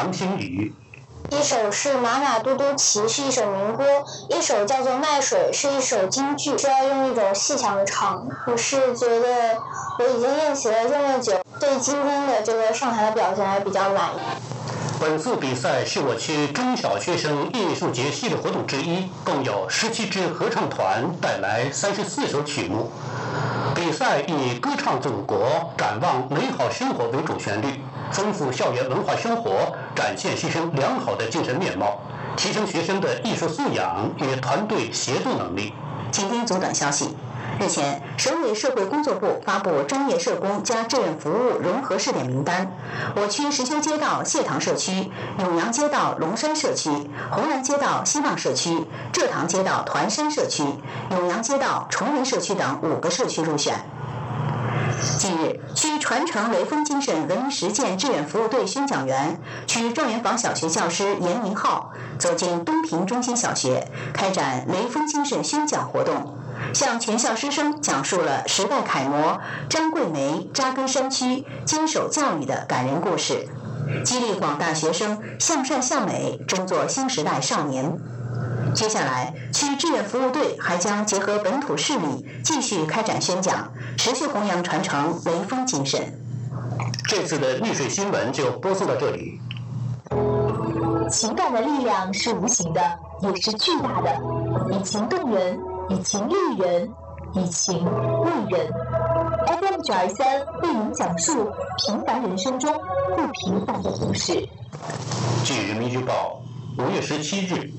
杨新宇。 一首是《马马嘟嘟骑》，是一首民歌；一首叫做《卖水》，是一首京剧，需要用一种细腔的唱。我是觉得我已经练习了这么久，对今天的这个上台的表现还比较满意。 本次比赛是我区中小学生艺术节系列活动之一，共有17支合唱团带来34首曲目。比赛以歌唱祖国、展望美好生活为主旋律，丰富校园文化生活，展现师生良好的精神面貌，提升学生的艺术素养与团队协作能力。 请听总短消息。日前，省委社会工作部发布专业社工加志愿服务融合试点名单。我区石丘街道谢塘社区、永阳街道龙山社区、红蓝街道希望社区、蔗塘街道团山社区、永阳街道崇仁社区等5个社区入选。近日，区传承雷锋精神文明实践志愿服务队宣讲员、区状元坊小学教师严明浩走进东平中心小学，开展雷锋精神宣讲活动，向全校师生讲述了时代楷模张桂梅扎根山区、坚守教育的感人故事，激励广大学生向善向美，争做新时代少年。接下来，区志愿服务队还将结合本土势力，继续开展宣讲，持续弘扬传承雷锋精神。 这次的丽水新闻就播送到这里。 情感的力量是无形的，也是巨大的，以情动人，以情励人，以情为人。FM923为您讲述平凡人生中不平凡的故事。 据人民日报5月17日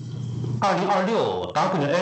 ，2026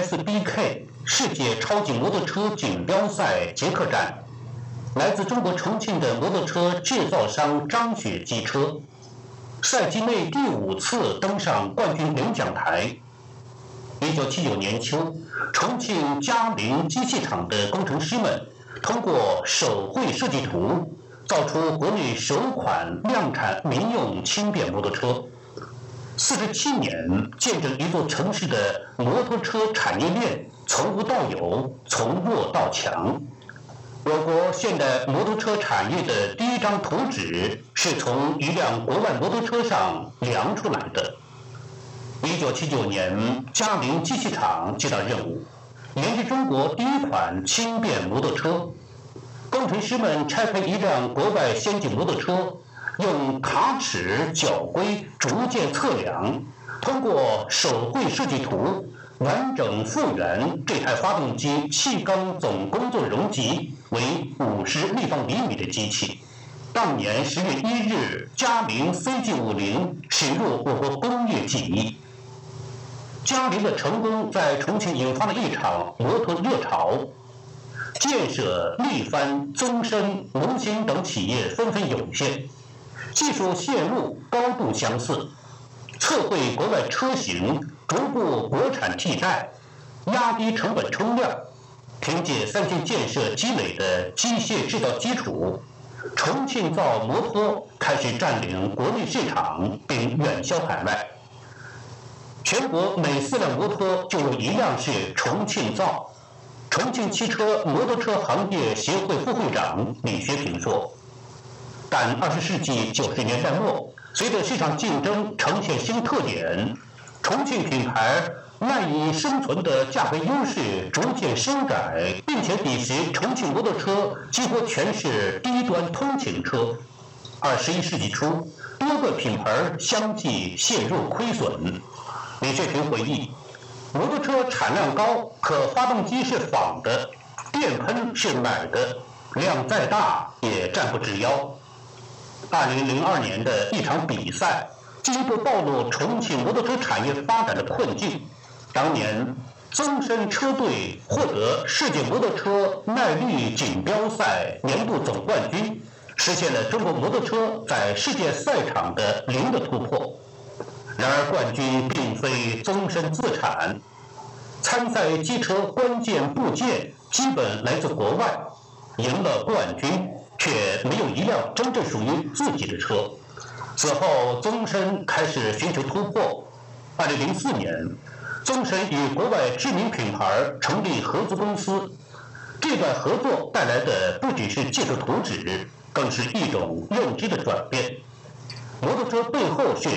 WSBK 世界超级摩托车锦标赛捷克站，来自中国重庆的摩托车制造商张雪机车，赛季内第5次登上冠军领奖台。1979年秋，重庆嘉陵机器厂的工程师们通过手绘设计图，造出国内首款量产民用轻便摩托车。47年，见证一座城市的摩托车产业链从无到有，从弱到强。我国现代摩托车产业的第一张图纸是从一辆国外摩托车上量出来的。1979年，嘉陵机器厂接到任务，研制中国第一款轻便摩托车。工程师们拆开一辆国外先进摩托车，用卡尺、角规逐渐测量，通过手绘设计图完整复原这台发动机气缸总工作容积为50立方厘米的机器。当年10月1日，嘉陵 CG50 驶入我国工业记忆。嘉陵的成功在重庆引发了一场摩托热潮，建设、力帆、宗申、龙兴等企业纷纷涌现，技术线路高度相似，测绘国外车型，逐步国产替代，压低成本冲量。凭借3线建设积累的机械制造基础，重庆造摩托开始占领国内市场，并远销海外。全国每4辆摩托就有1辆是重庆造。重庆汽车摩托车行业协会副会长李学平说，但20世纪90年代末，随着市场竞争呈现新特点，重庆品牌赖以生存的价格优势逐渐收窄，并且彼时重庆摩托车几乎全是低端通勤车。21世纪初，多个品牌相继陷入亏损。李学平回忆，摩托车产量高，可发动机是仿的，电喷是买的，量再大也站不直腰。2002年的一场比赛进一步暴露重庆摩托车产业发展的困境。当年宗申车队获得世界摩托车耐力锦标赛年度总冠军，实现了中国摩托车在世界赛场的零的突破。然而冠军并非宗申自产，参赛机车关键部件基本来自国外，赢了冠军却没有一辆真正属于自己的车。此后宗申开始寻求突破。2004年，宗申与国外知名品牌成立合资公司，这段合作带来的不只是技术图纸，更是一种认知的转变。摩托车背后是